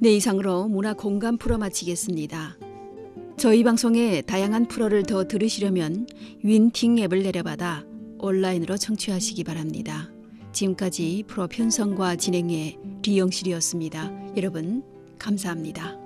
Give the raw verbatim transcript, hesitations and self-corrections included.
네, 이상으로 문화 공감 프로 마치겠습니다. 저희 방송의 다양한 프로를 더 들으시려면 윈팅 앱을 내려받아 온라인으로 청취하시기 바랍니다. 지금까지 프로 편성과 진행의 리영실이었습니다. 여러분 감사합니다.